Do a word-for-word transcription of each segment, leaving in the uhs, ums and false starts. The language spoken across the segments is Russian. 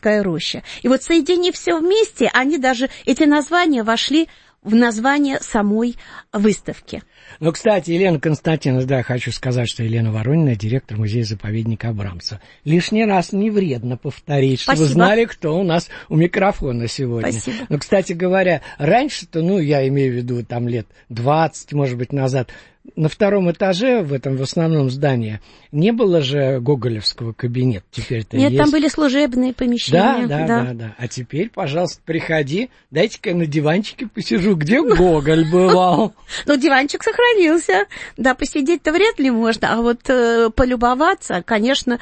Ивановская роща. И вот соединив все вместе, они даже, эти названия вошли в название самой выставки. Ну, кстати, Елена Константиновна, да, хочу сказать, что Елена Воронина, директор музея-заповедника Абрамцева. Лишний раз не вредно повторить, чтобы вы знали, кто у нас у микрофона сегодня. Спасибо. Но, кстати говоря, раньше-то, ну, я имею в виду, там, лет двадцать, может быть, назад, на втором этаже в этом в основном здании не было же гоголевского кабинета. Теперь-то Нет, есть. там были служебные помещения. Да, да, да, да, да. А теперь, пожалуйста, приходи, дайте-ка я на диванчике посижу, где Гоголь бывал. Ну, диванчик сохранился. Да, посидеть-то вряд ли можно, а вот э, полюбоваться, конечно,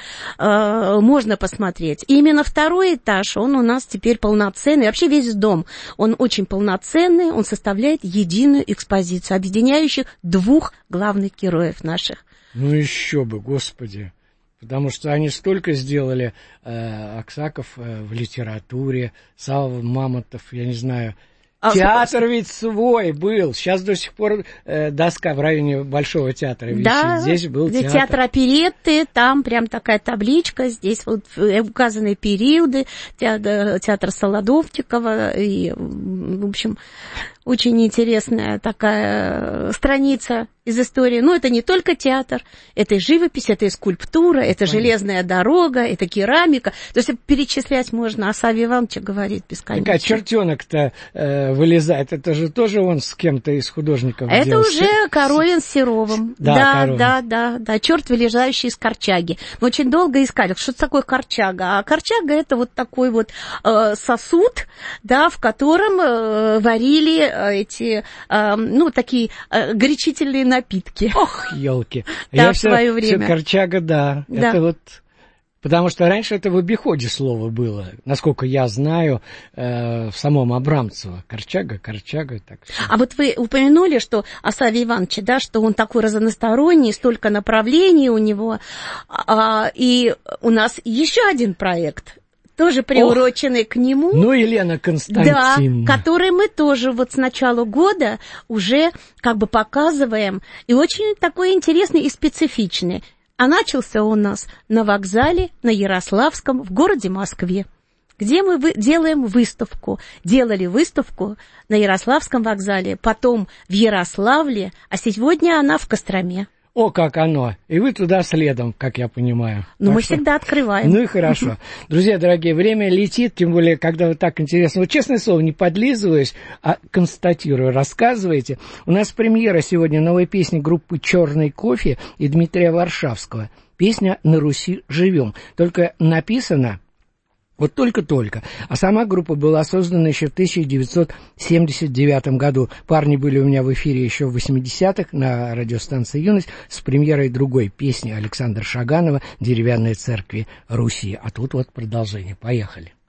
э, можно посмотреть. И именно второй этаж, он у нас теперь полноценный. Вообще весь дом, он очень полноценный, он составляет единую экспозицию, объединяющих двух главных героев наших. Ну, еще бы, господи. Потому что они столько сделали, э, Аксаков э, в литературе, Савва Мамонтов, я не знаю. А театр ведь свой был. Сейчас до сих пор э, доска в районе Большого театра висит. Да, здесь был театр. Театр оперетты, там прям такая табличка, здесь вот указаны периоды, театр, театр Солодовникова, и, в общем, очень интересная такая страница из истории. Но это не только театр, это и живопись, это и скульптура, это Понятно. Железная дорога, это керамика. То есть перечислять можно, а Савве Ивановича говорит бесконечно. Так, а чертенок-то э, вылезает, это же тоже он с кем-то из художников это делал. Уже Коровин с Серовым. Да, да, Коровин. да, да, да, черт, вылезающий из корчаги. Мы очень долго искали, что такое корчага. А корчага это вот такой вот э, сосуд, да, в котором э, варили эти, э, ну, такие э, горячительные напитки. Ох, елки. Да, Я в все, свое время. Все корчага, да. да. Это вот... Потому что раньше это в обиходе слово было, насколько я знаю, э, в самом Абрамцево. Корчага, корчага. Так все. А вот вы упомянули, что о Савве Ивановиче, да, что он такой разносторонний, столько направлений у него. А, и у нас еще один проект, тоже приуроченный Ох, к нему. Ну, Елена Константиновна. Да, который мы тоже вот с начала года уже как бы показываем. И очень такой интересный и специфичный. А начался он у нас на вокзале на Ярославском в городе Москве, где мы вы, делаем выставку. Делали выставку на Ярославском вокзале, потом в Ярославле, а сегодня она в Костроме. О, как оно. И вы туда следом, как я понимаю. Ну, мы что... всегда открываем. Ну и хорошо. Друзья дорогие, время летит, тем более, когда вы так интересно. Вот, честное слово, не подлизываюсь, а констатирую, рассказываете. У нас премьера сегодня новой песни группы «Черный кофе» и Дмитрия Варшавского. Песня «На Руси живем». Только написана... Вот только-только. А сама группа была создана еще в тысяча девятьсот семьдесят девятом году. Парни были у меня в эфире еще в восьмидесятых на радиостанции «Юность» с премьерой другой песни Александра Шаганова «Деревянные церкви Руси». А тут вот продолжение. Поехали.